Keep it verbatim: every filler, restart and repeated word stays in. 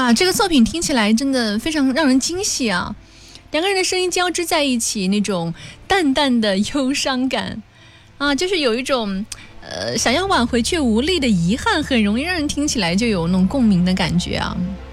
啊，这个作品听起来真的非常让人惊喜啊！两个人的声音交织在一起，那种淡淡的忧伤感啊，就是有一种呃想要挽回却无力的遗憾，很容易让人听起来就有那种共鸣的感觉啊。